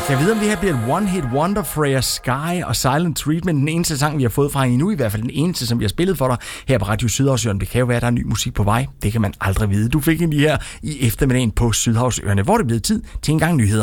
Jeg ved, om det her bliver et one-hit wonder. Freya Sky og Silent Treatment. Den eneste sang, vi har fået fra endnu, i hvert fald den eneste, som vi har spillet for dig her på Radio Sydhavsøerne. Det kan jo være, at der er ny musik på vej. Det kan man aldrig vide. Du fik en lige her i eftermiddagen på Sydhavsøerne, hvor det blev tid til en gang nyheder.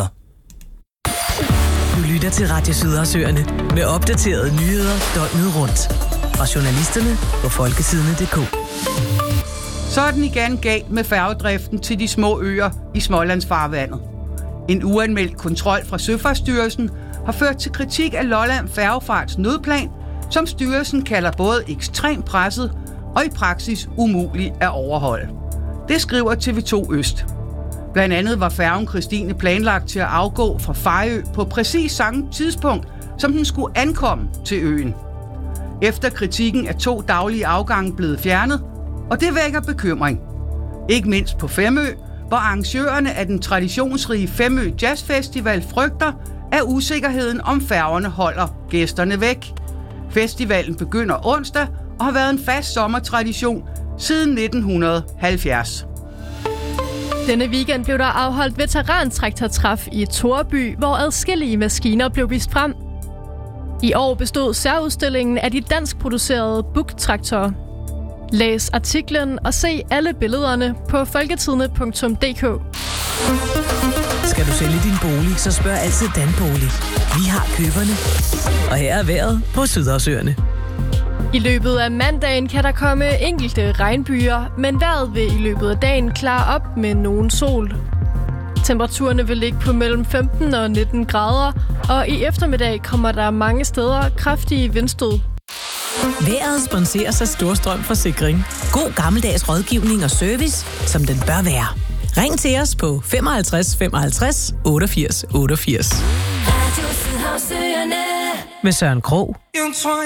Du lytter til Radio Sydhavsøerne med opdaterede nyheder døgnet rundt. Fra journalisterne på folkesidene.dk. Så er den igen galt med færgedriften til de små øer i Smålandsfarvandet. En uanmeldt kontrol fra Søfartsstyrelsen har ført til kritik af Lolland Færgefarts nødplan, som styrelsen kalder både ekstremt presset og i praksis umulig at overholde. Det skriver TV2 Øst. Blandt andet var færgen Christine planlagt til at afgå fra Fejø på præcis samme tidspunkt, som den skulle ankomme til øen. Efter kritikken er 2 daglige afgange blevet fjernet, og det vækker bekymring. Ikke mindst på Femø, hvor arrangørerne af den traditionsrige Femø Jazz Festival frygter, at usikkerheden om færgerne holder gæsterne væk. Festivalen begynder onsdag og har været en fast sommertradition siden 1970. Denne weekend blev der afholdt veterantraktortræf i Toreby, hvor adskillige maskiner blev vist frem. I år bestod særudstillingen af de danskproducerede Buch-traktorer. Læs artiklen og se alle billederne på folketidene.dk. Skal du sælge din bolig, så spørg altid Danbolig. Vi har køberne. Og her er vejret på Sydhavsøerne. I løbet af mandagen kan der komme enkelte regnbyer, men vejret vil i løbet af dagen klare op med nogen sol. Temperaturerne vil ligge på mellem 15 og 19 grader, og i eftermiddag kommer der mange steder kraftige vindstød. Vejret sponseres af Storstrøm Forsikring. God gammeldags rådgivning og service, som den bør være. Ring til os på 55 55 88 88. Med Søren Krog.